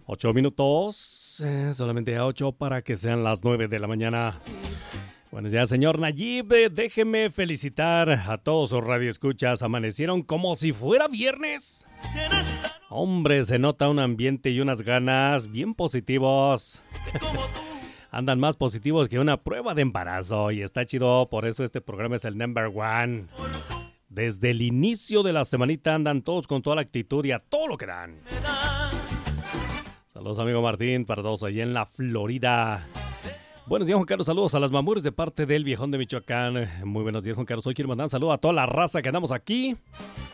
8 minutos, solamente a 8 para que sean las 9 de la mañana. Buenos días, señor Nayib. Déjeme felicitar a todos sus radioescuchas. Amanecieron como si fuera viernes. Hombre, se nota un ambiente y unas ganas bien positivos. Andan más positivos que una prueba de embarazo y está chido, por eso este programa es el number one. Desde el inicio de la semanita andan todos con toda la actitud y a todo lo que dan. Saludos, amigo Martín, para todos allí en la Florida. Buenos días, Juan Carlos, saludos a las mamures de parte del viejón de Michoacán. Muy buenos días, Juan Carlos, hoy quiero mandar un saludo a toda la raza que andamos aquí.